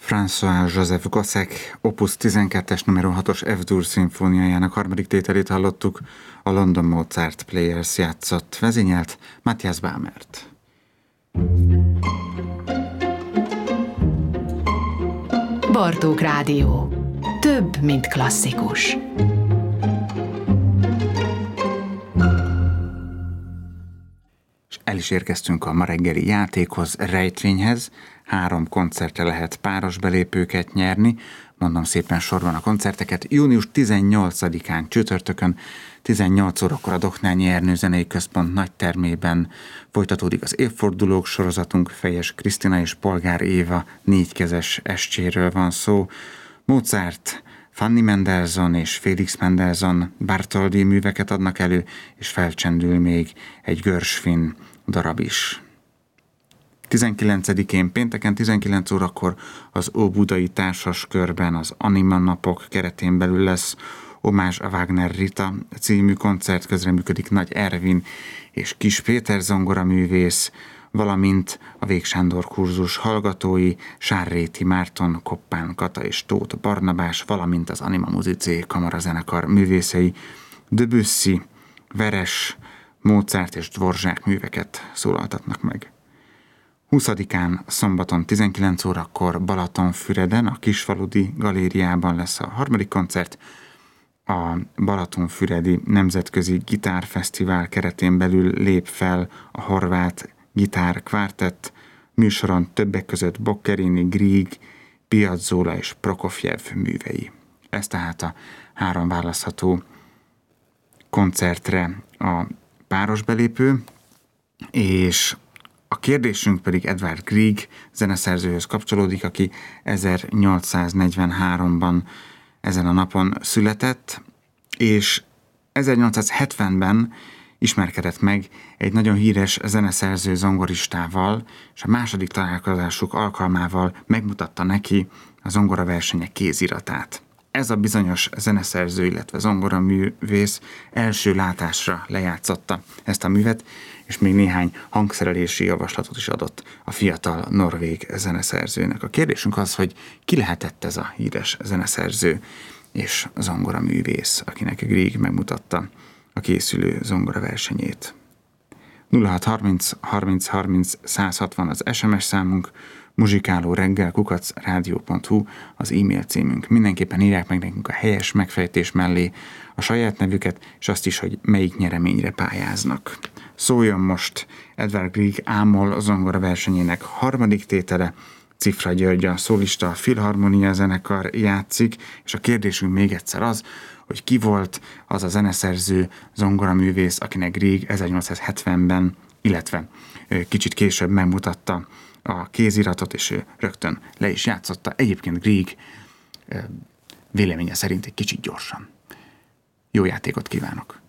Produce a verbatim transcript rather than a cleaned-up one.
François-Joseph Gossec opus tizenkettes numero hatos F-dur szimfóniájának harmadik tételét hallottuk, a London Mozart Players játszott, vezényelt Matthias Bamert. Bartók Rádió. Több, mint klasszikus. És el is érkeztünk a ma reggeli játékhoz, rejtvényhez. Három koncertre lehet páros belépőket nyerni. Mondom szépen sorban a koncerteket. június tizennyolcadikán csütörtökön tizennyolc órakor a Doknányi Ernő Zenei Központ nagytermében folytatódik az évfordulók sorozatunk. Fejes Krisztina és Polgár Éva négykezes estjéről van szó. Mozart, Fanny Mendelssohn és Felix Mendelssohn Bartholdy műveket adnak elő, és felcsendül még egy Gershwin darab is. tizenkilencedikén pénteken tizenkilenc órakor az Óbudai Társas Körben az Anima Napok keretén belül lesz Omázs a Wagner Rita című koncert, közreműködik Nagy Ervin és Kis Péter zongoraművész, valamint a Vég Sándor kurzus hallgatói, Sárréti Márton, Koppán Kata és Tóth Barnabás, valamint az Anima Musicé kamarazenekar művészei. Debussy, Veres, Mozart és Dvorzsák műveket szólaltatnak meg. huszadikán szombaton tizenkilenc órakor Balatonfüreden, a Kisfaludi Galériában lesz a harmadik koncert. A Balatonfüredi Nemzetközi Gitárfesztivál keretén belül lép fel a horvát gitár kvártett, műsoron többek között Boccherini, Grieg, Piazzolla és Prokofjev művei. Ez tehát a három választható koncertre a páros belépő, és a kérdésünk pedig Edvard Grieg zeneszerzőhöz kapcsolódik, aki ezernyolcszáznegyvenháromban ezen a napon született, és ezernyolcszázhetvenben ismerkedett meg egy nagyon híres zeneszerző zongoristával, és a második találkozásuk alkalmával megmutatta neki a zongoraversenyek kéziratát. Ez a bizonyos zeneszerző, illetve zongoraművész első látásra lejátszotta ezt a művet, és még néhány hangszerelési javaslatot is adott a fiatal norvég zeneszerzőnek. A kérdésünk az, hogy ki lehetett ez a híres zeneszerző és zongoraművész, akinek Grieg megmutatta a készülő zongoraversenyét. nulla hat harminc harminc harminc száz hatvan az es em es számunk, muzsikáló reggel kukac rádió pont hu az e-mail címünk. Mindenképpen írják meg nekünk a helyes megfejtés mellé a saját nevüket, és azt is, hogy melyik nyereményre pályáznak. Szóljon most Edvard Grieg Ámol zongoraversenyének harmadik tétele, Cifra György a szólista, a Filharmonia zenekar játszik, és a kérdésünk még egyszer az, hogy ki volt az a zeneszerző, zongoraművész, akinek Grieg ezernyolcszázhetvenben, illetve kicsit később megmutatta a kéziratot, és ő rögtön le is játszotta. Egyébként Grieg véleménye szerint egy kicsit gyorsan. Jó játékot kívánok!